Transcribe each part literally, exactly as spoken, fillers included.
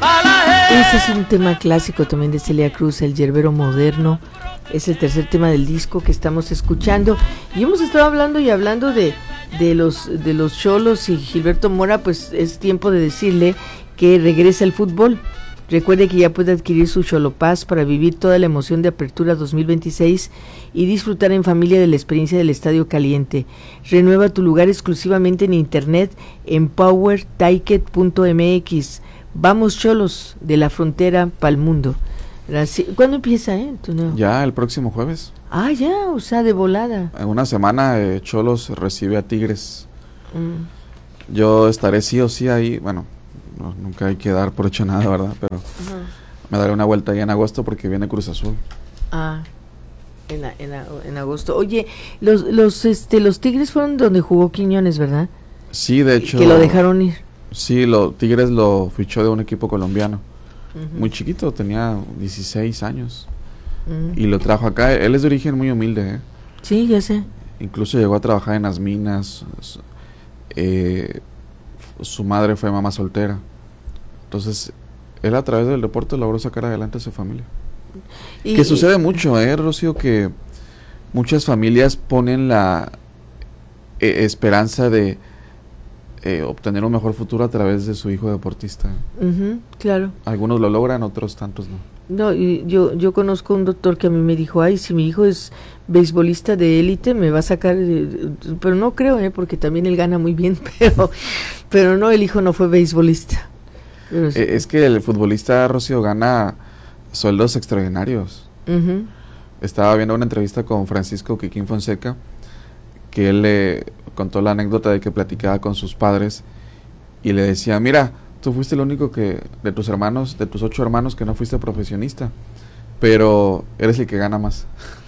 Ese es un tema clásico también de Celia Cruz, El Yerbero Moderno. Es el tercer tema del disco que estamos escuchando. Y hemos estado hablando y hablando de, de los de los Xolos y Gilberto Mora. Pues es tiempo de decirle que regresa el fútbol. Recuerde que ya puede adquirir su Xolopaz para vivir toda la emoción de Apertura dos mil veintiséis y disfrutar en familia de la experiencia del Estadio Caliente. Renueva tu lugar exclusivamente en internet en power ticket punto m x. Vamos Xolos, de la frontera pa'l mundo. ¿Cuándo empieza, eh? No. Ya, el próximo jueves. Ah, ya, o sea, de volada. En una semana eh, Xolos recibe a Tigres. Mm. Yo estaré sí o sí ahí, bueno, no, nunca hay que dar por hecho nada, ¿verdad? Pero uh-huh. me daré una vuelta ahí en agosto porque viene Cruz Azul. Ah, en, en, en agosto. Oye, los los este los Tigres fueron donde jugó Quiñones, ¿verdad? Sí, de hecho. Que lo dejaron ir. Sí, lo, Tigres lo fichó de un equipo colombiano. Uh-huh. Muy chiquito, tenía dieciséis años. Uh-huh. Y lo trajo acá. Él es de origen muy humilde, ¿eh? Sí, ya sé. Incluso llegó a trabajar en las minas. Eh, su madre fue mamá soltera. Entonces, él a través del deporte logró sacar adelante a su familia. Y, que sucede mucho, ¿eh, Rocío? Que muchas familias ponen la eh, esperanza de eh, obtener un mejor futuro a través de su hijo deportista. Uh-huh, claro. Algunos lo logran, otros tantos no. No, y yo yo conozco un doctor que a mí me dijo, ay, si mi hijo es beisbolista de élite, me va a sacar, de, pero no creo, ¿eh? Porque también él gana muy bien, pero pero no, el hijo no fue beisbolista. Pero sí. Es que el futbolista, Rocío, gana sueldos extraordinarios. Uh-huh. Estaba viendo una entrevista con Francisco Quiquín Fonseca, que él le contó la anécdota de que platicaba con sus padres y le decía, mira, tú fuiste el único que de tus hermanos, de tus ocho hermanos, que no fuiste profesionista, pero eres el que gana más.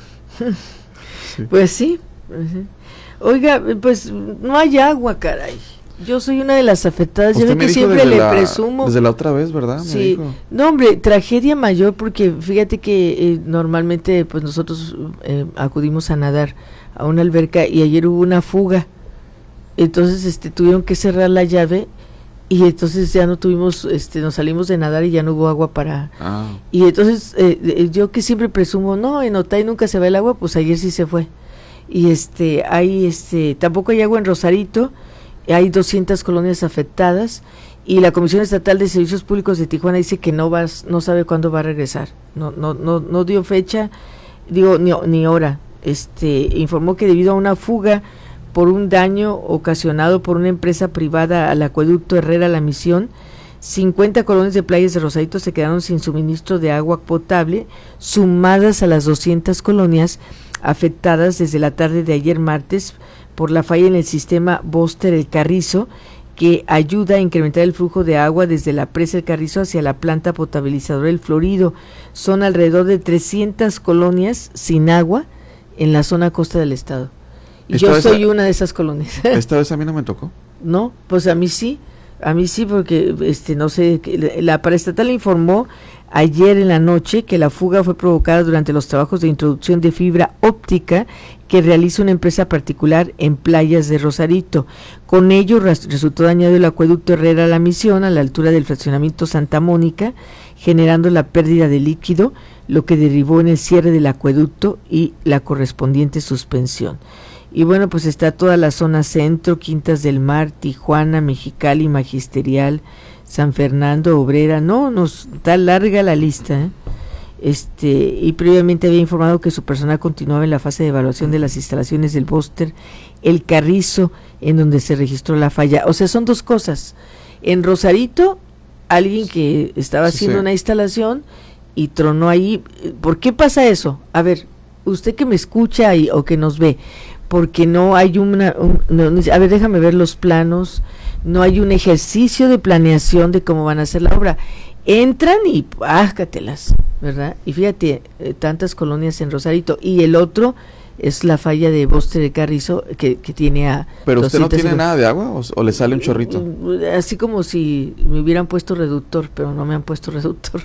Sí. Pues sí. Uh-huh. Oiga, pues no hay agua, caray. Yo soy una de las afectadas, ya ve que siempre le la, presumo. Desde la otra vez, ¿verdad? Sí, me dijo. No, hombre, tragedia mayor, porque fíjate que eh, normalmente pues nosotros eh, acudimos a nadar a una alberca y ayer hubo una fuga, entonces este tuvieron que cerrar la llave y entonces ya no tuvimos, este nos salimos de nadar y ya no hubo agua para... Ah. Y entonces eh, yo que siempre presumo, no, en Otay nunca se va el agua, pues ayer sí se fue. Y este, hay este, tampoco hay agua en Rosarito. Hay doscientas colonias afectadas y la Comisión Estatal de Servicios Públicos de Tijuana dice que no va, no sabe cuándo va a regresar. No no no no dio fecha, digo ni, ni hora. Este informó que debido a una fuga por un daño ocasionado por una empresa privada al acueducto Herrera La Misión, cincuenta colonias de playas de Rosarito se quedaron sin suministro de agua potable, sumadas a las doscientas colonias afectadas desde la tarde de ayer martes por la falla en el sistema Bóster El Carrizo, que ayuda a incrementar el flujo de agua desde la presa El Carrizo hacia la planta potabilizadora El Florido. Son alrededor de trescientas colonias sin agua en la zona costa del estado. Y yo soy a, una de esas colonias. ¿Esta vez a mí no me tocó? No, pues a mí sí, a mí sí, porque este no sé, la paraestatal informó ayer en la noche que la fuga fue provocada durante los trabajos de introducción de fibra óptica que realiza una empresa particular en playas de Rosarito. Con ello res, resultó dañado el acueducto Herrera La Misión a la altura del fraccionamiento Santa Mónica, generando la pérdida de líquido, lo que derivó en el cierre del acueducto y la correspondiente suspensión. Y bueno, pues está toda la zona centro, Quintas del Mar, Tijuana, Mexicali, Magisterial, San Fernando, Obrera, no, nos está larga la lista, ¿eh? Este, y previamente había informado que su personal continuaba en la fase de evaluación de las instalaciones del Bóster El Carrizo, en donde se registró la falla. O sea, son dos cosas. En Rosarito, alguien que estaba haciendo sí, sí. una instalación y tronó ahí. ¿Por qué pasa eso? A ver, usted que me escucha y, o que nos ve, porque no hay una, un, no, a ver, déjame ver los planos, no hay un ejercicio de planeación de cómo van a hacer la obra. Entran y áscatelas, ¿verdad? Y fíjate, eh, tantas colonias en Rosarito. Y el otro es la falla de Bóster El Carrizo, que, que tiene a... ¿Pero usted no tiene nada de agua o, o le sale un chorrito? Así como si me hubieran puesto reductor, pero no me han puesto reductor.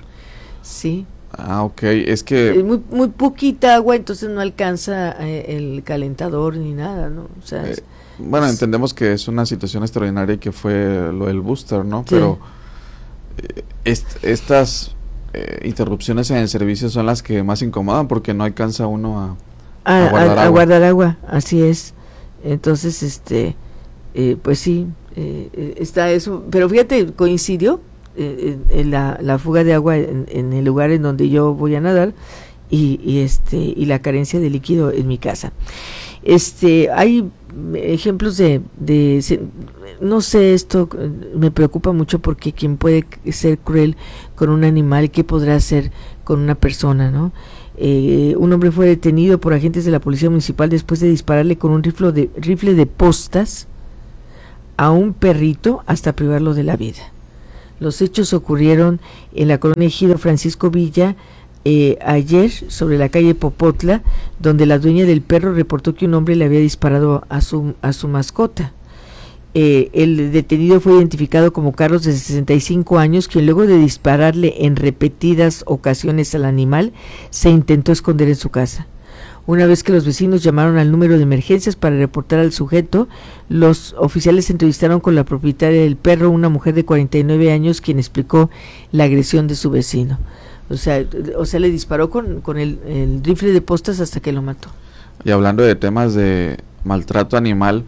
Sí. Ah, ok, es que... Es muy, muy poquita agua, entonces no alcanza eh, el calentador ni nada, ¿no? O sea, eh, es, bueno, es, entendemos que es una situación extraordinaria y que fue lo del booster, ¿no? Sí. Pero est estas eh, interrupciones en el servicio son las que más incomodan porque no alcanza uno a, a, a, guardar, a, agua. a guardar agua, así es. Entonces, este, eh, pues sí, eh, está eso, pero fíjate, coincidió eh, en la, la fuga de agua en, en el lugar en donde yo voy a nadar y, y este y la carencia de líquido en mi casa. Este, hay ejemplos de, de, no sé, esto me preocupa mucho porque quien puede ser cruel con un animal, ¿qué podrá hacer con una persona, no? Eh, un hombre fue detenido por agentes de la policía municipal después de dispararle con un rifle de, rifle de postas a un perrito hasta privarlo de la vida. Los hechos ocurrieron en la colonia Ejido Francisco Villa, Eh, ayer sobre la calle Popotla, donde la dueña del perro reportó que un hombre le había disparado a su a su mascota. Eh, el detenido fue identificado como Carlos, de sesenta y cinco años, quien luego de dispararle en repetidas ocasiones al animal se intentó esconder en su casa. Una vez que los vecinos llamaron al número de emergencias para reportar al sujeto, los oficiales se entrevistaron con la propietaria del perro, una mujer de cuarenta y nueve años, quien explicó la agresión de su vecino. O sea, o sea, le disparó con, con el, el rifle de postas hasta que lo mató. Y hablando de temas de maltrato animal,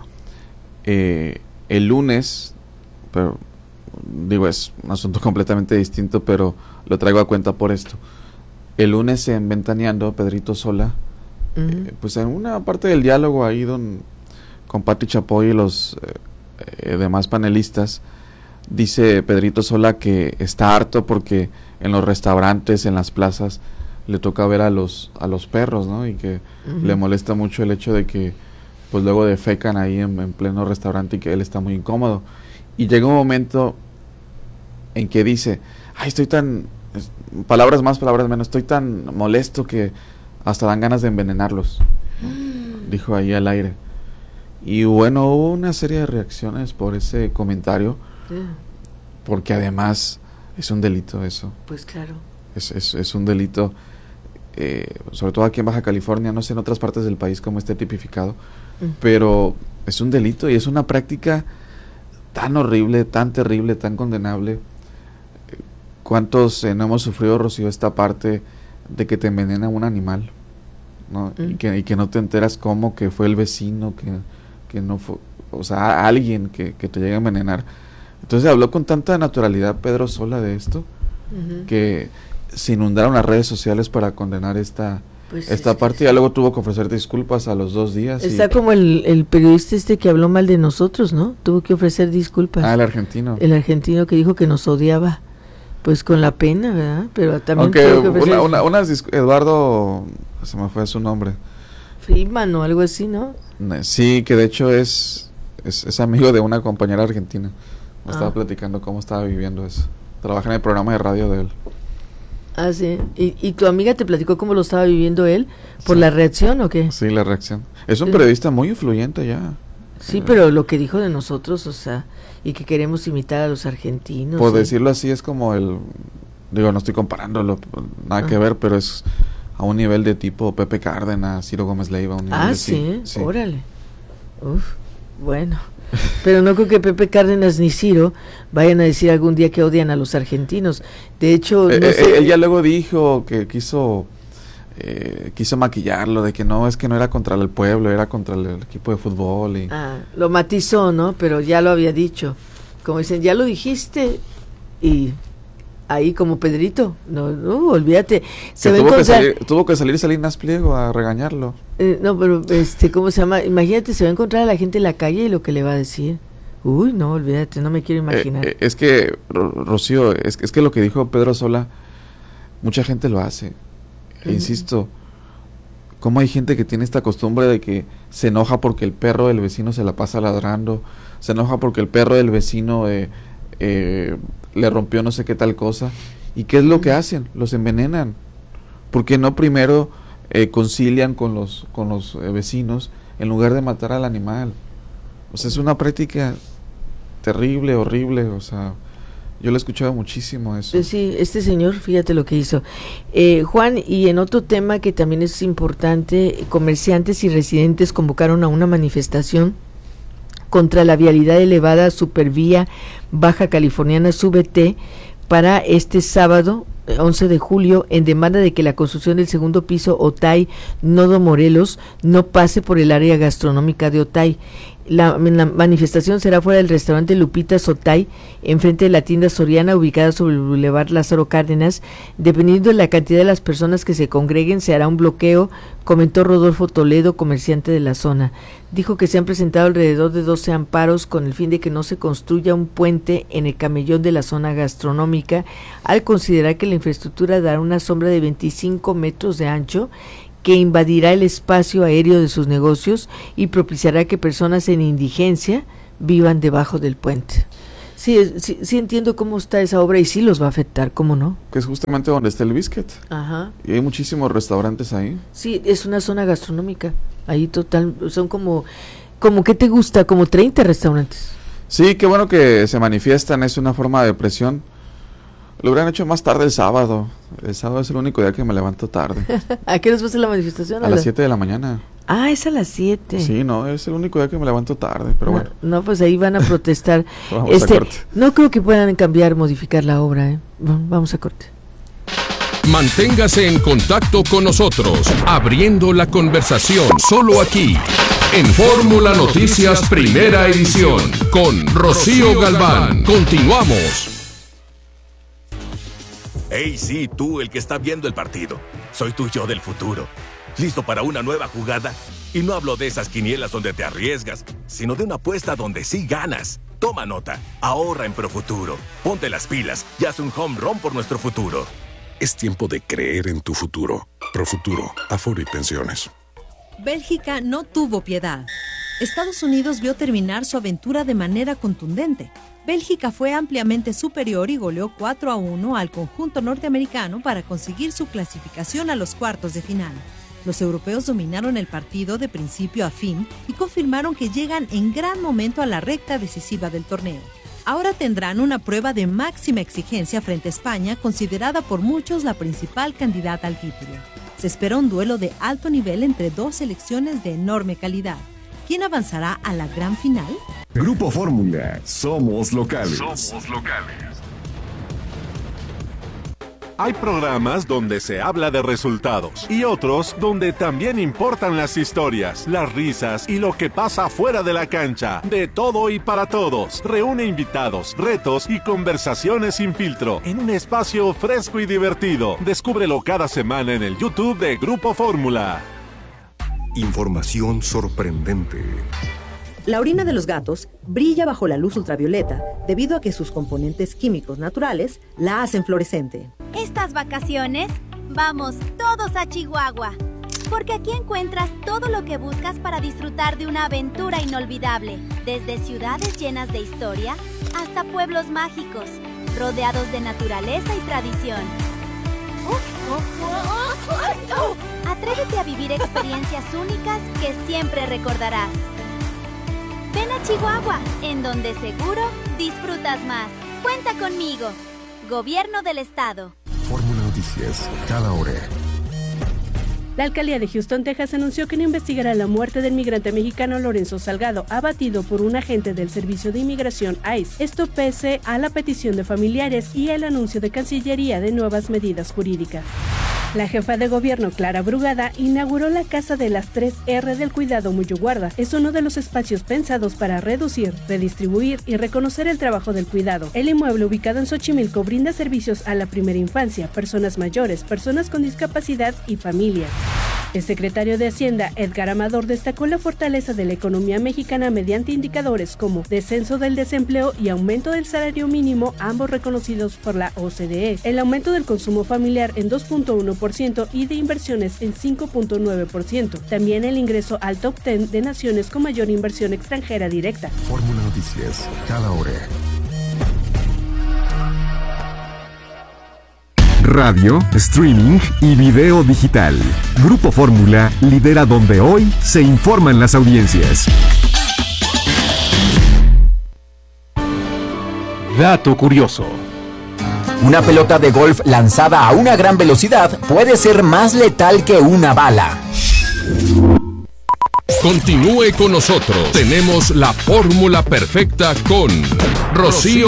eh, el lunes, pero digo, es un asunto completamente distinto, pero lo traigo a cuenta por esto. El lunes en Ventaneando, Pedrito Sola, uh-huh. eh, pues en una parte del diálogo ahí don, con Pati Chapoy y los eh, demás panelistas, dice Pedrito Sola que está harto porque en los restaurantes, en las plazas, le toca ver a los a los perros, ¿no? Y que uh-huh. le molesta mucho el hecho de que pues luego defecan ahí en, en pleno restaurante y que él está muy incómodo. Y llega un momento en que dice, ay, estoy tan, es, palabras más, palabras menos, estoy tan molesto que hasta dan ganas de envenenarlos, ¿no? uh-huh. Dijo ahí al aire. Y bueno, hubo una serie de reacciones por ese comentario, uh-huh. porque además es un delito eso. Pues claro. Es, es, es un delito, eh, sobre todo aquí en Baja California, no sé en otras partes del país cómo esté tipificado, mm. pero es un delito y es una práctica tan horrible, tan terrible, tan condenable. ¿Cuántos eh, no hemos sufrido, Rocío, esta parte de que te envenena un animal, ¿no? Mm. Y, que, y que no te enteras cómo, que fue el vecino, que, que no fue, o sea, alguien que, que te llega a envenenar? Entonces habló con tanta naturalidad Pedro Sola de esto, uh-huh. que se inundaron las redes sociales para condenar esta pues esta es parte, y luego tuvo que ofrecer disculpas a los dos días. Está y... como el, el periodista este que habló mal de nosotros, ¿no? Tuvo que ofrecer disculpas. Ah, el argentino. El argentino que dijo que nos odiaba, pues con la pena, ¿verdad? Pero también Aunque tuvo que ofrecer... una, una, unas disc- Eduardo, se me fue su nombre. Friedman o algo así, ¿no? Sí, que de hecho es, es, es amigo de una compañera argentina. Me ah. estaba platicando cómo estaba viviendo eso. Trabaja en el programa de radio de él. Ah, sí. ¿Y, y tu amiga te platicó cómo lo estaba viviendo él? ¿Por sí. la reacción o qué? Sí, la reacción. Es un periodista muy influyente ya. Sí, eh. pero lo que dijo de nosotros, o sea, y que queremos imitar a los argentinos. Por ¿sí? decirlo así, es como el... Digo, no estoy comparándolo, nada ah. que ver, pero es a un nivel de tipo Pepe Cárdenas, Ciro Gómez Leiva. Un nivel ah, de sí, sí, órale. Uf, bueno... Pero no creo que Pepe Cárdenas ni Ciro vayan a decir algún día que odian a los argentinos. De hecho, eh, no eh, sé. Ella luego dijo que quiso eh, quiso maquillarlo, de que no, es que no era contra el pueblo, era contra el, el equipo de fútbol. Y... Ah, lo matizó, ¿no? Pero ya lo había dicho. Como dicen, ya lo dijiste. Y ahí como Pedrito, no, no, olvídate. Se va tuvo, encontrar... que salir, tuvo que salir Salinas Pliego a regañarlo. Eh, no, pero, este, ¿cómo se llama? Imagínate, se va a encontrar a la gente en la calle y lo que le va a decir. Uy, no, olvídate, no me quiero imaginar. Eh, eh, es que, Rocío, es, es que lo que dijo Pedro Sola, mucha gente lo hace. E uh-huh. insisto, ¿cómo hay gente que tiene esta costumbre de que se enoja porque el perro del vecino se la pasa ladrando? Se enoja porque el perro del vecino eh, eh, le rompió no sé qué tal cosa. ¿Y qué es lo que hacen? Los envenenan. ¿Por qué no primero eh, concilian con los, con los eh, vecinos en lugar de matar al animal? O sea, es una práctica terrible, horrible, o sea, yo lo he escuchado muchísimo eso. Sí, este señor, fíjate lo que hizo. Eh, Juan, y en otro tema que también es importante, comerciantes y residentes convocaron a una manifestación contra la vialidad elevada Supervía Baja Californiana S V T para este sábado once de julio en demanda de que la construcción del segundo piso Otay Nodo Morelos no pase por el área gastronómica de Otay. La, la manifestación será fuera del restaurante Lupitas Otay, enfrente de la tienda Soriana, ubicada sobre el Boulevard Lázaro Cárdenas. Dependiendo de la cantidad de las personas que se congreguen, se hará un bloqueo, comentó Rodolfo Toledo, comerciante de la zona. Dijo que se han presentado alrededor de doce amparos con el fin de que no se construya un puente en el camellón de la zona gastronómica, al considerar que la infraestructura dará una sombra de veinticinco metros de ancho, que invadirá el espacio aéreo de sus negocios y propiciará que personas en indigencia vivan debajo del puente. Sí, sí, sí entiendo cómo está esa obra y sí los va a afectar, ¿cómo no? Que es justamente donde está el Biscuit. Ajá. Y hay muchísimos restaurantes ahí. Sí, es una zona gastronómica. Ahí total, son como, como ¿qué te gusta? Como treinta restaurantes. Sí, qué bueno que se manifiestan, es una forma de presión. Lo hubieran hecho más tarde el sábado. El sábado es el único día que me levanto tarde. ¿A qué hora va a ser la manifestación? A, a las siete de la mañana. Ah, es a las siete. Sí, no, es el único día que me levanto tarde, pero no, bueno. No, pues ahí van a protestar. Vamos este, a corte. No creo que puedan cambiar, modificar la obra. ¿eh? Vamos a corte. Manténgase en contacto con nosotros, abriendo la conversación, solo aquí, en Fórmula Noticias Primera Edición, con Rocío Galván. Continuamos. Hey, sí, tú, el que está viendo el partido. Soy tu yo del futuro. ¿Listo para una nueva jugada? Y no hablo de esas quinielas donde te arriesgas, sino de una apuesta donde sí ganas. Toma nota, ahorra en Profuturo. Ponte las pilas y haz un home run por nuestro futuro. Es tiempo de creer en tu futuro. Profuturo, Afore y Pensiones. Bélgica no tuvo piedad. Estados Unidos vio terminar su aventura de manera contundente. Bélgica fue ampliamente superior y goleó cuatro a uno al conjunto norteamericano para conseguir su clasificación a los cuartos de final. Los europeos dominaron el partido de principio a fin y confirmaron que llegan en gran momento a la recta decisiva del torneo. Ahora tendrán una prueba de máxima exigencia frente a España, considerada por muchos la principal candidata al título. Se espera un duelo de alto nivel entre dos selecciones de enorme calidad. ¿Quién avanzará a la gran final? Grupo Fórmula, somos locales. Somos locales. Hay programas donde se habla de resultados y otros donde también importan las historias, las risas y lo que pasa fuera de la cancha. De todo y para todos. Reúne invitados, retos y conversaciones sin filtro en un espacio fresco y divertido. Descúbrelo cada semana en el YouTube de Grupo Fórmula. Información sorprendente. La orina de los gatos brilla bajo la luz ultravioleta debido a que sus componentes químicos naturales la hacen fluorescente. Estas vacaciones, vamos todos a Chihuahua, porque aquí encuentras todo lo que buscas para disfrutar de una aventura inolvidable, desde ciudades llenas de historia hasta pueblos mágicos, rodeados de naturaleza y tradición. Atrévete a vivir experiencias únicas que siempre recordarás. Ven a Chihuahua, en donde seguro disfrutas más. Cuenta conmigo. Gobierno del Estado. Fórmula Noticias, cada hora. La alcaldía de Houston, Texas, anunció que no investigará la muerte del migrante mexicano Lorenzo Salgado, abatido por un agente del Servicio de Inmigración I C E. Esto pese a la petición de familiares y el anuncio de Cancillería de nuevas medidas jurídicas. La jefa de gobierno, Clara Brugada, inauguró la Casa de las tres erre del Cuidado Muyo Guarda. Es uno de los espacios pensados para reducir, redistribuir y reconocer el trabajo del cuidado. El inmueble, ubicado en Xochimilco, brinda servicios a la primera infancia, personas mayores, personas con discapacidad y familias. El secretario de Hacienda, Edgar Amador, destacó la fortaleza de la economía mexicana mediante indicadores como descenso del desempleo y aumento del salario mínimo, ambos reconocidos por la O C D E, el aumento del consumo familiar en dos punto uno por ciento y de inversiones en cinco punto nueve por ciento. También el ingreso al top diez de naciones con mayor inversión extranjera directa. Fórmula Noticias, cada hora. Radio, streaming y video digital. Grupo Fórmula lidera donde hoy se informan las audiencias. Dato curioso. Una pelota de golf lanzada a una gran velocidad puede ser más letal que una bala. Continúe con nosotros. Tenemos la fórmula perfecta con Rocío